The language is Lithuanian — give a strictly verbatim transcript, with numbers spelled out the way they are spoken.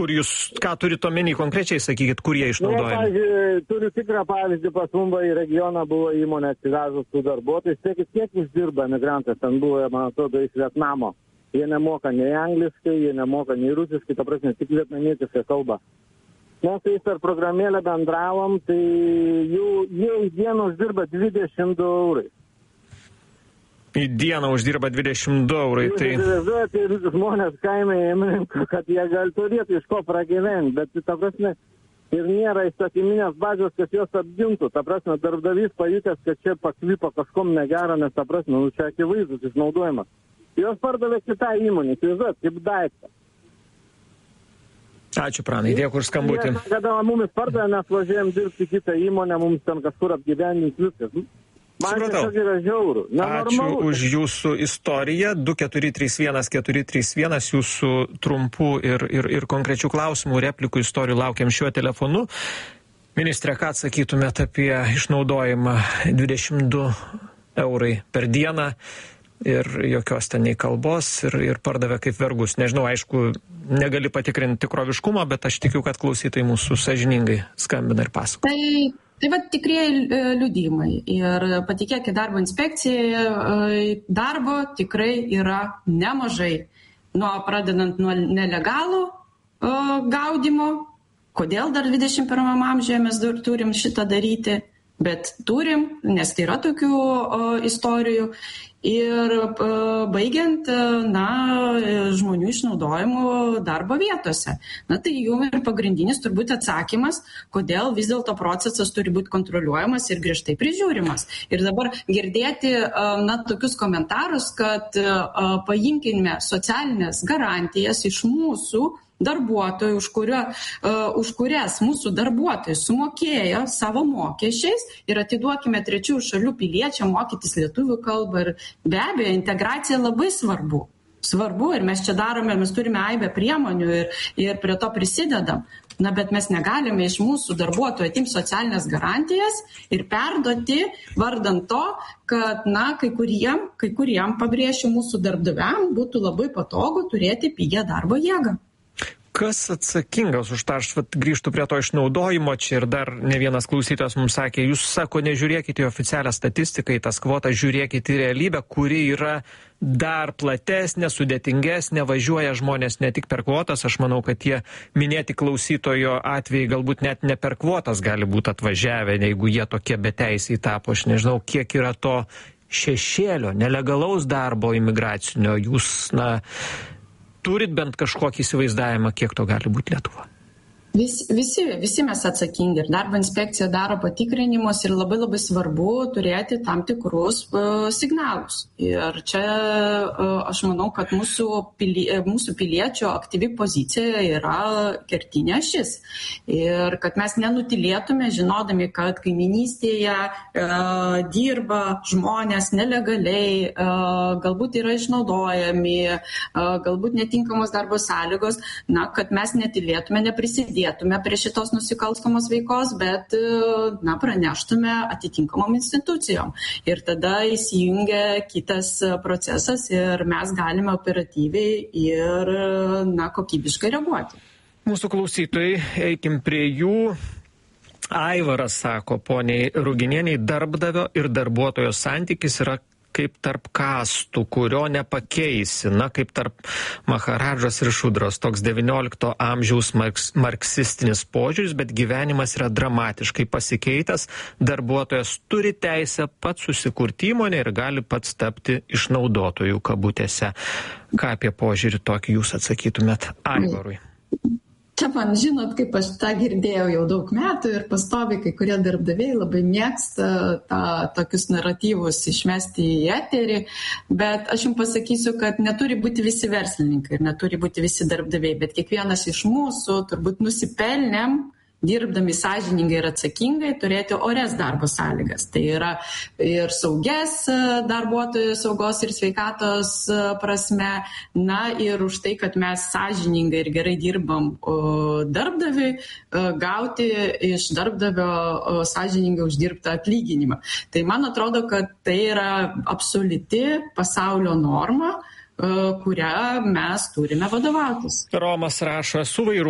Kur jūs, ką turit omeny konkrečiai, sakykit, kur jie išnaudojami? Ne, pavyzdžiui, turiu tikrą pavyzdį, pas Mumbai į regioną buvo įmonė atsivežus su darbuotojais, tiek, kiek uždirba migrantas, ten buvo, man atrodo, iš Vietnamo. Jie nemoka nei angliškai, jie nemoka nei rusiškai, ta prasme, tik vietnamietiškai kalba. Mes tai per programėlę bendravom, tai jų, jie į dieną uždirba dvidešimt du eurai. Į dieną uždirba dvidešimt du eurai, tai... Tai žmonės kaime ėmė, kad jie gali turėti iš ko pragyventi, bet ta prasme ir nėra įstatyminės bazės, kad jos apgintų. Ta prasme, darbdavys pajutęs, kad čia pakvypo kažkom negero, nes ta prasme, nu čia akivaizdus išnaudojimas. Jos pardavė kitą įmonę, tai žinot, kaip daiktą. Ačiū, Pranai, dėkui už skambutį. Jie, kada mumis pardavė, mes važiuojam dirbti kitą įmonę, mums ten kažkur apgyvendinti viskas. Man tiesiog yra žiauru. Ačiū už jūsų istoriją. du keturi trys vienas keturi trys vienas jūsų trumpų ir, ir, ir konkrečių klausimų, replikų, istorijų laukiam šiuo telefonu. Ministre, ką atsakytumėt apie išnaudojimą dvidešimt du eurai per dieną? Ir jokios ten nei kalbos ir, ir pardavė kaip vergus. Nežinau, aišku, negali patikrinti tikroviškumo, bet aš tikiu, kad klausytojai mūsų sąžiningai skambina ir pasako. Tai, tai va tikrieji liudijimai. Ir patikėkit darbo inspekcijai, darbo tikrai yra nemažai. Nuo pradedant nuo nelegalų gaudimo. Kodėl dar dvidešimt pirmam amžiuje mes dar turim šitą daryti? Bet turim, nes tai yra tokių o, istorijų. Ir baigiant, na, žmonių išnaudojimu darbo vietose. Na, tai jum ir pagrindinis turbūt atsakymas, kodėl vis dėlto procesas turi būti kontroliuojamas ir griežtai prižiūrimas. Ir dabar girdėti, na, tokius komentarus, kad paimkime socialinės garantijas iš mūsų darbuotojų, už, kurio, uh, už kurias mūsų darbuotojai sumokėjo savo mokesčiais ir atiduokime trečiųjų šalių piliečiam mokytis lietuvių kalbą. Ir be abejo, integracija labai svarbu. Svarbu ir mes čia darome, mes turime aibę priemonių ir, ir prie to prisidedam. Na, bet mes negalime iš mūsų darbuotojų atimti socialinės garantijas ir perduoti vardant to, kad, na, kai kuriem, kai kuriem pabrėšiu mūsų darbdaviam būtų labai patogu turėti pigią darbo jėgą. Kas atsakingas už tą, aš vat, grįžtu prie to išnaudojimo, čia ir dar ne vienas klausytojas mums sakė, jūs sako, nežiūrėkite į oficialią statistiką, į tas kvotas, žiūrėkite į realybę, kuri yra dar platesnė, sudėtingesnė, važiuoja žmonės ne tik per kvotas, aš manau, kad tie minėti klausytojo atvejai galbūt net ne per kvotas gali būti atvažiavę, jeigu jie tokie beteisiai tapo, aš nežinau, kiek yra to šešėlio, nelegalaus darbo imigracinio, jūs, na, turit bent kažkokį įsivaizdavimą, kiek to gali būti Lietuva? Vis, visi, visi mes atsakingi ir darbo inspekcija daro patikrinimus ir labai labai svarbu turėti tam tikrus uh, signalus. Ir čia uh, aš manau, kad mūsų, pilie, mūsų piliečio aktyvi pozicija yra kertinė ašis. Ir kad mes nenutilėtume, žinodami, kad kaiminystėje uh, dirba žmonės nelegaliai, uh, galbūt yra išnaudojami, uh, galbūt netinkamos darbo sąlygos, na, kad mes netilėtume, neprisidėtume prie šitos nusikalstamos veikos, bet, na, praneštume atitinkamom institucijom. Ir tada įsijungia kitas procesas ir mes galime operatyviai ir, na, kokybiškai reaguoti. Mūsų klausytojai, eikim prie jų. Aivaras sako, poniai Ruginieniai, darbdavio ir darbuotojo santykis yra kaip tarp kastų, kurio nepakeisi, na, kaip tarp Maharadžos ir Šudros, toks devyniolikto amžiaus marks, marksistinis požiūris, bet gyvenimas yra dramatiškai pasikeitęs, darbuotojas turi teisę pats susikurti įmonę ir gali pats tapti išnaudotojų kabutėse. Ką apie požiūrį tokį jūs atsakytumėt Aivarui? Čia man, žinot, kaip aš tą girdėjau jau daug metų ir pastoviai kai kurie darbdaviai labai mėgsta tą, tokius naratyvus išmesti į eterį, bet aš jums pasakysiu, kad neturi būti visi verslininkai ir neturi būti visi darbdaviai, bet kiekvienas iš mūsų turbūt nusipelnėm, dirbdami sąžiningai ir atsakingai, turėti ores darbo sąlygas. Tai yra ir sauges darbuotojų saugos ir sveikatos prasme, na ir už tai, kad mes sąžiningai ir gerai dirbam darbdaviui, gauti iš darbdavio sąžiningai uždirbtą atlyginimą. Tai man atrodo, kad tai yra absoliuti pasaulio norma, kurią mes turime vadovautis. Romas rašo, esu vairuotojas.